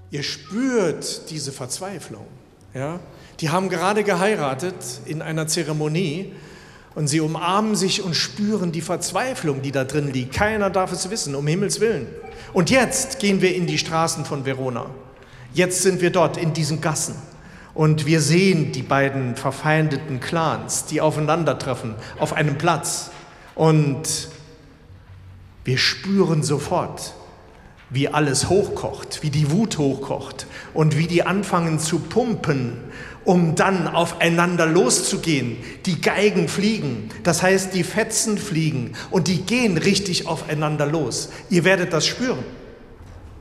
Ihr spürt diese Verzweiflung. Ja? Die haben gerade geheiratet in einer Zeremonie und sie umarmen sich und spüren die Verzweiflung, die da drin liegt. Keiner darf es wissen, um Himmels Willen. Und jetzt gehen wir in die Straßen von Verona. Jetzt sind wir dort in diesen Gassen. Und wir sehen die beiden verfeindeten Clans, die aufeinandertreffen auf einem Platz. Und wir spüren sofort, wie alles hochkocht, wie die Wut hochkocht und wie die anfangen zu pumpen, um dann aufeinander loszugehen. Die Geigen fliegen, das heißt, die Fetzen fliegen und die gehen richtig aufeinander los. Ihr werdet das spüren.